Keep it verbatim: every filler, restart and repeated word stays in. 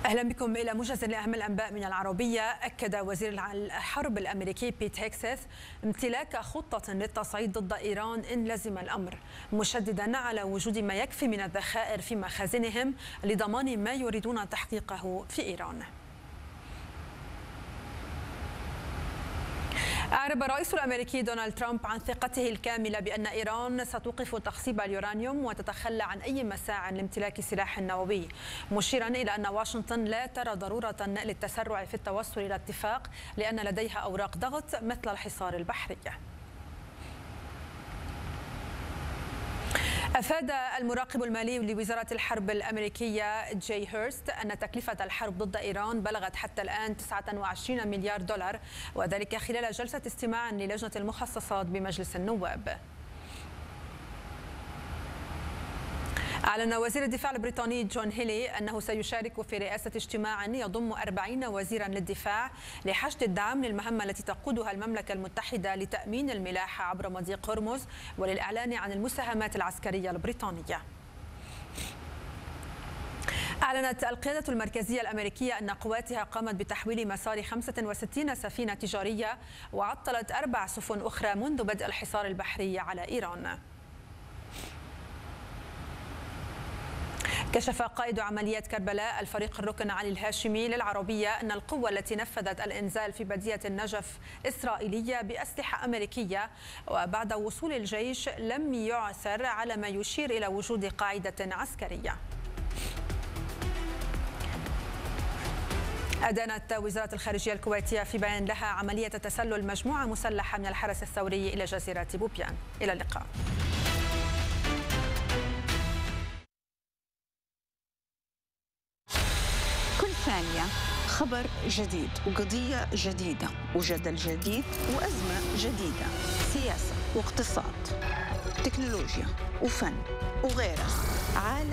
أهلا بكم إلى موجز لأهم الأنباء من العربية. أكد وزير الحرب الأمريكي بيت هيكسيث امتلاك خطة للتصعيد ضد إيران إن لزم الأمر، مشددا على وجود ما يكفي من الذخائر في مخازنهم لضمان ما يريدون تحقيقه في إيران. أعرب الرئيس الأمريكي دونالد ترامب عن ثقته الكاملة بأن إيران ستوقف تخصيب اليورانيوم وتتخلى عن أي مساع لامتلاك سلاح نووي، مشيرا إلى أن واشنطن لا ترى ضرورة للتسرع في التوصل إلى اتفاق لأن لديها أوراق ضغط مثل الحصار البحري. أفاد المراقب المالي لوزارة الحرب الأمريكية جاي هيرست أن تكلفة الحرب ضد إيران بلغت حتى الآن تسعة وعشرين مليار دولار، وذلك خلال جلسة استماع للجنة المخصصات بمجلس النواب. أعلن وزير الدفاع البريطاني جون هيلي أنه سيشارك في رئاسة اجتماع يضم أربعين وزيرا للدفاع لحشد الدعم للمهمة التي تقودها المملكة المتحدة لتأمين الملاحة عبر مضيق هرمز وللإعلان عن المساهمات العسكرية البريطانية. أعلنت القيادة المركزية الأمريكية أن قواتها قامت بتحويل مسار خمسة وستين سفينة تجارية وعطلت أربع سفن أخرى منذ بدء الحصار البحري على إيران. كشف قائد عمليات كربلاء الفريق الركن علي الهاشمي للعربية أن القوة التي نفذت الإنزال في بادية النجف إسرائيلية بأسلحة أمريكية، وبعد وصول الجيش لم يعثر على ما يشير إلى وجود قاعدة عسكرية. أدانت وزارة الخارجية الكويتية في بيان لها عملية تسلل مجموعة مسلحة من الحرس الثوري إلى جزيرة بوبيان. إلى اللقاء. ثانية خبر جديد وقضية جديدة وجدل جديد وأزمة جديدة، سياسة واقتصاد، تكنولوجيا وفن وغيرها. عالم